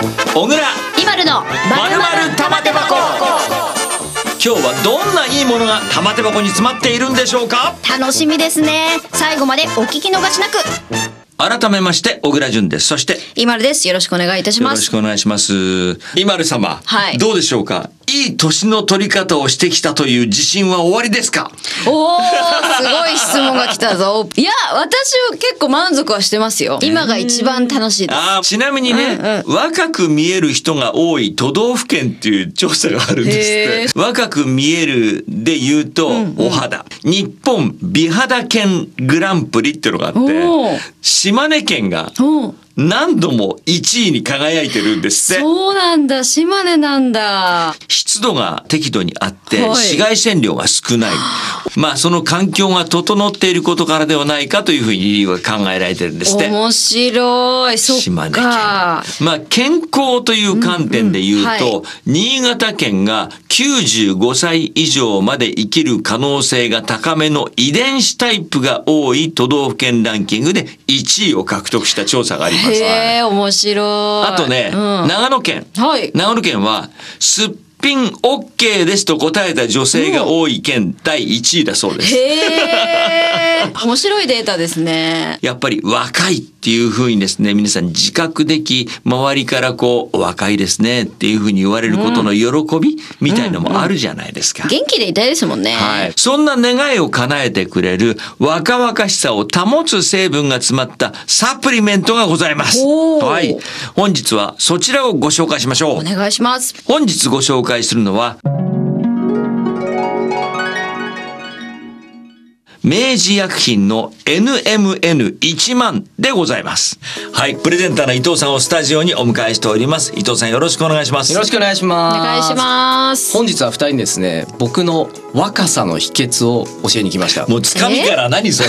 小倉イマルのまるまる玉手箱。今日はどんないいものが玉手箱に詰まっているんでしょうか。 楽しみですね。最後までお聞き逃しなく。 改めまして小倉淳です。そしてイマルです。よろしくお願いいたします。 よろしくお願いします。イマル様、 はいどうでしょうか。いい年の取り方をしてきたという自信は終わりですか。 おー、すごい質問が来たぞ。いや、私は結構満足はしてますよ。今が一番楽しいです。 ちなみにね、若く見える人が多い都道府県っていう調査があるんですって。若く見えるで言うと、お肌。日本美肌県グランプリっていうのがあっておー、 島根県がおー、 何度も1位に輝いてるんですって。 そうなんだ。島根なんだ。 湿度が適度にあってはい紫外線量が少ない。まあその環境が整っていることからではないかというふうに理由が考えられてるんですって。 面白い。そっ島根県。 か。 まあ健康という観点で言うと、 はい新潟県が95歳以上まで生きる可能性が高めの遺伝子タイプが多い都道府県ランキングで1位を獲得した調査があります。 へえ、面白い。 あとね、長野県。 はい。 長野県はすっぴん OK ですと答えた女性が多い県第1位だそうです。 へえ、面白いデータですね。 やっぱり若いっていう風にですね、皆さん自覚でき、周りからこう若いですねっていう風に言われることの喜びみたいのもあるじゃないですか。 元気でいたいですもんね。 はい。そんな願いを叶えてくれる若々しさを保つ成分が詰まったサプリメントがございます。 おーはい。本日はそちらをご紹介しましょう。 お願いします。 本日ご紹介するのは明治薬品の NMN1 万でございます。はい、プレゼンターの伊藤さんをスタジオにお迎えしております。伊藤さんよろしくお願いします。 よろしくお願いします。 お願いします。 本日は2人にですね、僕の若さの秘訣を教えに来ました。 もうつかみから何それ。